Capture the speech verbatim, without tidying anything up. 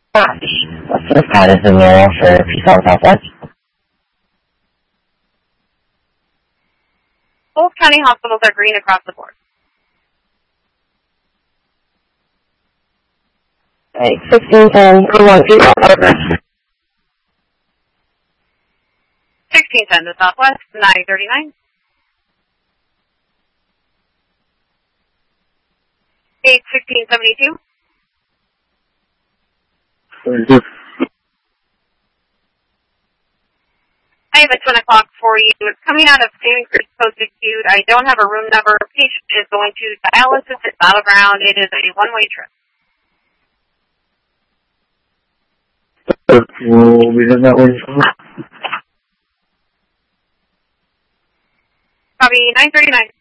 What's the status of mail for Peace Southwest? Both county hospitals are green across the board. Right, sixteen ten, one two, over. sixteen ten to Southwest, nine thirty-nine. eight sixteen seventy-two. I have a ten o'clock for you. It's coming out of Saving Grace Post-Acute. I don't have a room number. Patient is going to dialysis at Battleground. It is a one-way trip. We'll be in that way. Copy nine thirty-nine.